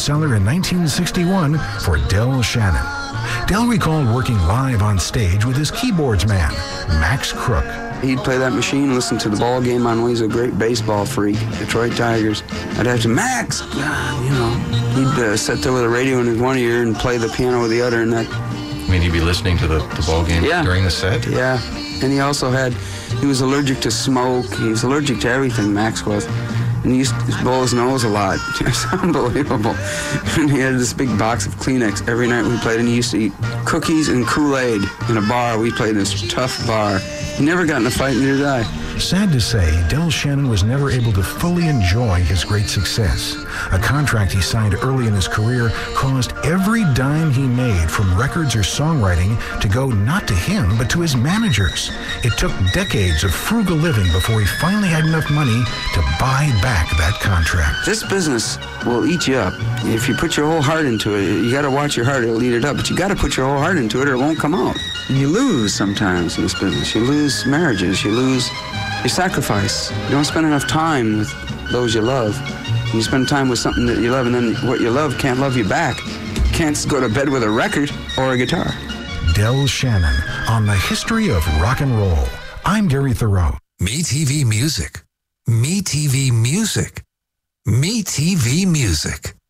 bestseller in 1961 for Del Shannon. Del recalled working live on stage with his keyboards man, Max Crook. He'd play that machine, listen to the ball game on when he's a great baseball freak, Detroit Tigers. I'd have to, Max! He'd sit there with a radio in his one ear and play the piano with the other, and that... I mean, you'd be listening to the ball game during the set? Yeah. And he also he was allergic to smoke. He was allergic to everything, Max was. And he used to blow his nose a lot. It was unbelievable. And he had this big box of Kleenex every night we played, and he used to eat cookies and Kool-Aid in a bar. We played this tough bar. He never got in a fight, neither did I. Sad to say, Del Shannon was never able to fully enjoy his great success. A contract he signed early in his career caused every dime he made from records or songwriting to go not to him, but to his managers. It took decades of frugal living before he finally had enough money to buy back that contract. This business will eat you up. If you put your whole heart into it, you got to watch your heart, it'll eat it up, but you got to put your whole heart into it or it won't come out. You lose sometimes in this business. You lose marriages, you sacrifice. You don't spend enough time with those you love. You spend time with something that you love, and then what you love can't love you back. Can't go to bed with a record or a guitar. Del Shannon on the history of rock and roll. I'm Gary Thoreau. MeTV Music. MeTV Music. MeTV Music.